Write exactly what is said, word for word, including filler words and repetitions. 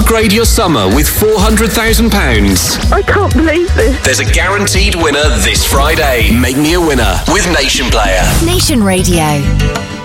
upgrade your summer with four hundred thousand pounds. I can't believe this. There's a guaranteed winner this Friday. Make me a winner with Nation Player. Nation Radio.